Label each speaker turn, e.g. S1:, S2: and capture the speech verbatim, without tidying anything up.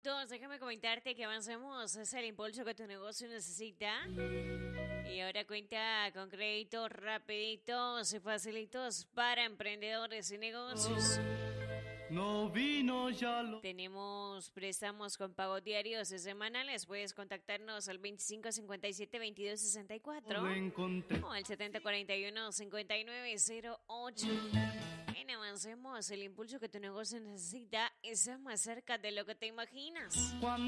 S1: productos, déjame comentarte que avancemos, es el impulso que tu negocio necesita. Y ahora cuenta con créditos rapiditos y facilitos para emprendedores y negocios.
S2: No vino ya lo...
S1: Tenemos préstamos con pagos diarios y semanales. Puedes contactarnos al veinticinco cincuenta y siete veintidós sesenta y cuatro o al setenta cuarenta y uno cincuenta y nueve cero ocho. En Avancemos, el impulso que tu negocio necesita está más cerca de lo que te imaginas.